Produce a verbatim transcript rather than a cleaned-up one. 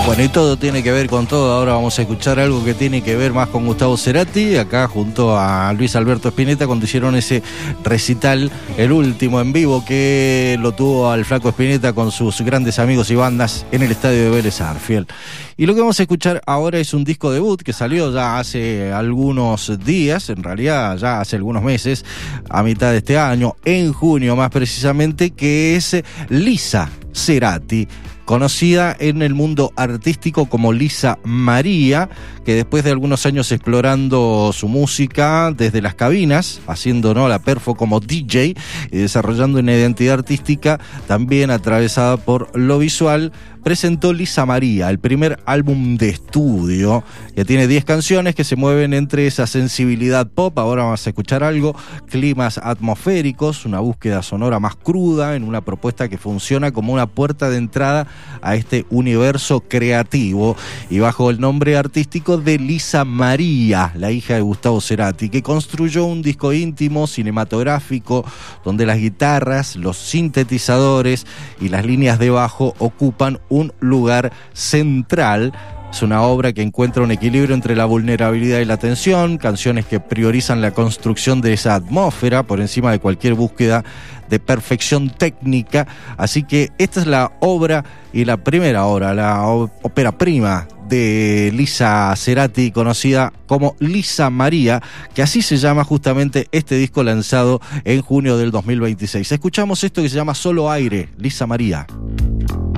Bueno, y todo tiene que ver con todo. Ahora vamos a escuchar algo que tiene que ver más con Gustavo Cerati, acá junto a Luis Alberto Spinetta, cuando hicieron ese recital, el último en vivo, que lo tuvo al Flaco Spinetta con sus grandes amigos y bandas en el estadio de Vélez Sarsfield. Y lo que vamos a escuchar ahora es un disco debut que salió ya hace algunos días, en realidad ya hace algunos meses, a mitad de este año, en junio más precisamente, que es Lisa Cerati, conocida en el mundo artístico como Lisa María, que después de algunos años explorando su música desde las cabinas, haciendo ¿no? la perfo como D J y desarrollando una identidad artística también atravesada por lo visual, presentó Lisa María, el primer álbum de estudio, que tiene diez canciones que se mueven entre esa sensibilidad pop, ahora vamos a escuchar algo, climas atmosféricos, una búsqueda sonora más cruda en una propuesta que funciona como una puerta de entrada a este universo creativo, y bajo el nombre artístico de Lisa María, la hija de Gustavo Cerati, que construyó un disco íntimo, cinematográfico, donde las guitarras, los sintetizadores y las líneas de bajo ocupan un lugar central. Es una obra que encuentra un equilibrio entre la vulnerabilidad y la tensión, canciones que priorizan la construcción de esa atmósfera por encima de cualquier búsqueda de perfección técnica. Así que esta es la obra y la primera obra, la ópera prima de Lisa Cerati, conocida como Lisa María, que así se llama justamente este disco lanzado en junio del dos mil veintiséis. Escuchamos esto que se llama Solo Aire, Lisa María.